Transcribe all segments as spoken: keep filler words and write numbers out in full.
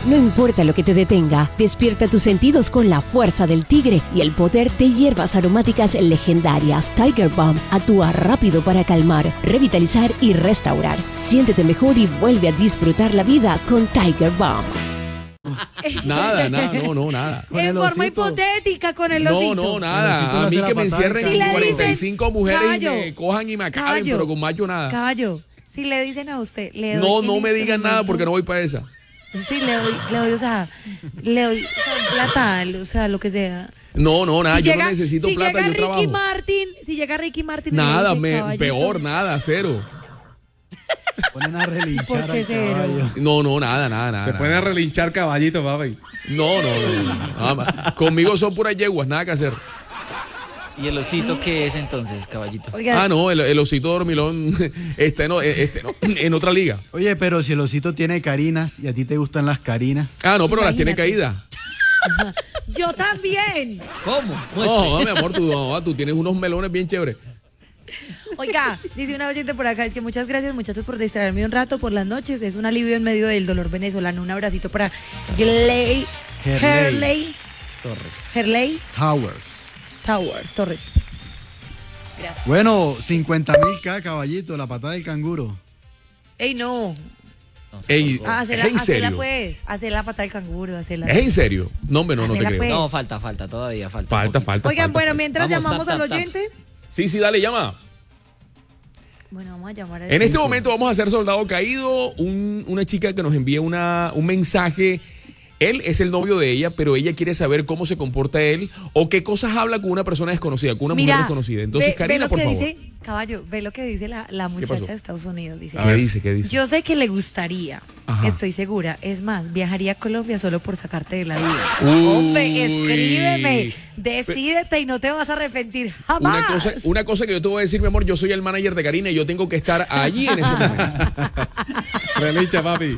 No importa lo que te detenga, despierta tus sentidos con la fuerza del tigre y el poder de hierbas aromáticas legendarias. Tiger Balm actúa rápido para calmar, revitalizar y restaurar. Siéntete mejor y vuelve a disfrutar la vida con Tiger Balm. Nada, nada, no, no, nada. En forma hipotética con el osito. No, no, nada. A mí que me encierren si cuarenta y cinco mujeres caballo, y me cojan y me acaben, caballo, pero con macho nada. Caballo, si le dicen a usted, le doy No, no en me este digan momento, nada porque no voy para esa. Sí, le doy, le doy, o sea, le doy, o sea, plata, o sea, lo que sea. No, no, nada, Si yo llega, no necesito si plata, llega yo Ricky trabajo. Martin, si llega Ricky Martin, y le Nada, dice, me, caballito, peor, nada, cero. Ponen a relinchar ¿Por qué al cero? caballo. No, no, nada, nada, nada. Te nada. pueden a relinchar caballito, papi. No, no, no. no. Nada más. Conmigo son puras yeguas, nada que hacer. ¿Y el osito qué es entonces, caballito? Oiga, Ah, no, el, el osito dormilón está en, este, no, en otra liga. Oye, pero si el osito tiene carinas y a ti te gustan las carinas. Ah, no, pero las tiene Imagínate. caídas. yo también. ¿Cómo? No, mi amor, tú, no, tú tienes unos melones bien chéveres. Oiga, dice una oyente por acá, es que muchas gracias muchachos por distraerme un rato por las noches, es un alivio en medio del dolor venezolano. Un abracito para Gley, Herley. Herley, Torres. Herley Towers. Towers, Torres. Gracias. Bueno, cincuenta mil K, caballito, la patada del canguro. Ey, no. No, se Ey, colgó. Ah, hacela, ¿Es en hacela serio? pues, hacela la pata del canguro, hacela. ¿Es en serio? No, hombre, no, no te Hacela, creo. pues. No, falta, falta, todavía falta. un Falta, poquito. falta. Oigan, falta, bueno, falta. mientras Vamos, llamamos tap, al tap, tap. oyente. Sí, sí, dale, llama. Bueno, vamos a llamar a En este cinco. momento vamos a hacer Soldado Caído, un- una chica que nos envía una, un mensaje. Él es el novio de ella, pero ella quiere saber cómo se comporta él o qué cosas habla con una persona desconocida, con una Mira, mujer desconocida. Entonces, ve, ve Karina, lo por que favor. dice, caballo, ve lo que dice la, la muchacha pasó? de Estados Unidos. Dice, ¿Qué dice? ¿Qué dice? yo sé que le gustaría, Ajá. estoy segura. Es más, viajaría a Colombia solo por sacarte de la vida. Uy. Hombre, escríbeme, decídete y no te vas a arrepentir jamás. Una cosa, una cosa que yo te voy a decir, mi amor, yo soy el manager de Karina y yo tengo que estar allí en ese momento. Relincha, papi.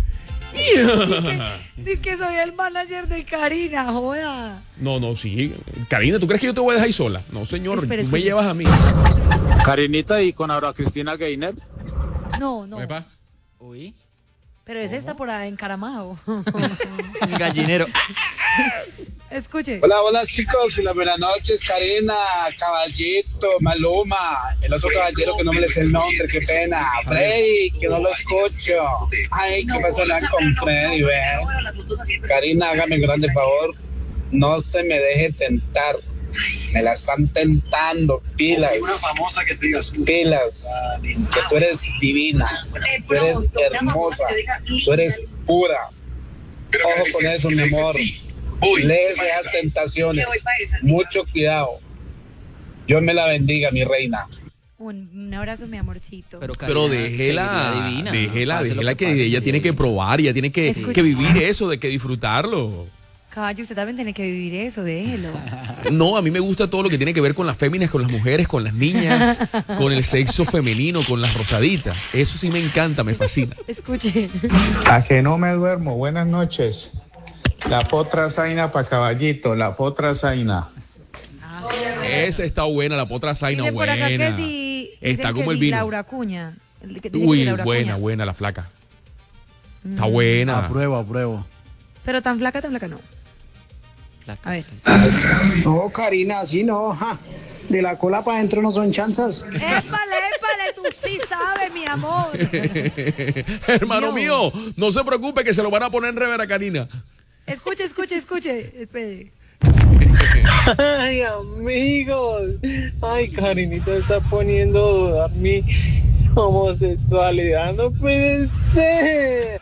Dice que soy el manager de Karina, joda. No, no, sí. Karina, ¿tú crees que yo te voy a dejar ahí sola? No, señor, Espera, tú me escucha. llevas a mí. Karinita y con Aura Cristina Gainer. No, no, Epa. Uy, pero ese está por ahí encaramado. el gallinero. Escuche. Hola, hola chicos, y las buenas noches, Karina, Caballito, Maluma, el otro caballero que no me le sé el nombre, qué pena, Freddy, que no lo escucho. Ay, ¿qué pasó con Freddy, ve? Karina, hágame el grande favor, no se me deje tentar. Me la están tentando, pilas. Una famosa que te digas pilas, que tú eres divina, tú eres hermosa, tú eres pura. Ojo con eso, mi amor. Lejos de las tentaciones. Mucho cuidado. Dios me la bendiga, mi reina. Un, un abrazo, mi amorcito. Pero, Pero Karina, déjela, seguiría divina. déjela, Pase lo déjela que, pase, ella seguiría tiene que divina. probar, ella tiene que, Escucha. que vivir eso, de que disfrutarlo. Caballo, usted también tiene que vivir eso, déjelo. No, a mí me gusta todo lo que tiene que ver con las féminas, con las mujeres, con las niñas, con el sexo femenino, con las rosaditas. Eso sí me encanta, me fascina. Escuche. A que no me duermo. Buenas noches. La potra zaina para caballito, la potra zaina. Esa está buena, la potra zaina Dice por acá buena. que si... Está dicen como que el si vino. Laura Cuña. El que- dicen que Uy, Laura buena, Cuña. buena la flaca. Está Mm. buena. Apruebo, apruebo. Pero tan flaca, tan flaca no. A ver. No, Karina, así no. Ja. De la cola para adentro no son chanzas. Épale, épale, tú sí sabes, mi amor. Hermano Dios. mío, no se preocupe que se lo van a poner en rever a Karina. Escuche, escuche, escuche. Espere. Ay, amigos. Ay, Karinita está poniendo a dudar mi homosexualidad. No puede ser.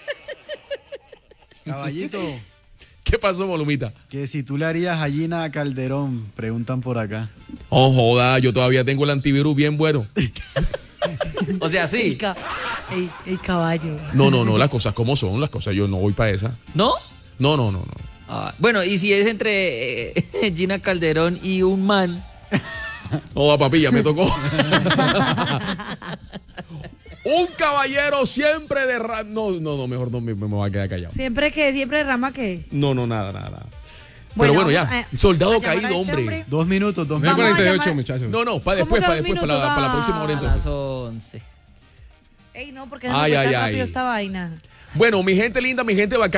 Caballito, ¿Qué pasó, Molumita? que si tú le harías a Gina Calderón, preguntan por acá. Oh, joda, yo todavía tengo el antivirus bien bueno. O sea, El, sí. ca- el- el caballo. No, no, no, las cosas como son, las cosas, yo no voy para esa. ¿No? No, no, no, no. Ah, bueno, y si es entre eh, Gina Calderón y un man. Oh, papi, ya me tocó. Un caballero siempre de... ra- No, no, no, mejor no me, me voy a quedar callado. Siempre que, siempre derrama que. No, no, nada, nada, nada. Bueno, Pero bueno, ya. vamos a- Soldado a llamar a caído, este hombre. hombre. Dos minutos, dos Vamos a minutos. cuarenta y ocho, llamar- muchachos. No, no, para ¿Cómo después, que para dos después, para la, minutos? para la próxima hora A entonces. las once. Ey, no, porque no Ay, fue ay, tan ay. rápido esta vaina. Bueno, mi gente linda, mi gente bacana.